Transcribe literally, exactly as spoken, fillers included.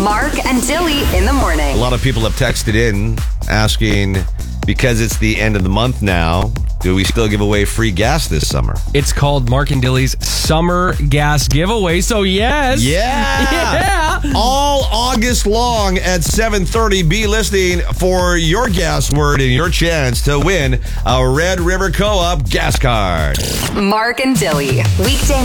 Mark and Dilly in the morning. A lot of people have texted in asking, because it's the end of the month now, do we still give away free gas this summer? It's called Mark and Dilly's Summer Gas Giveaway, so yes. Yeah. Yeah. All August long at seven thirty, be listening for your gas word and your chance to win a Red River Co-op gas card. Mark and Dilly, weekday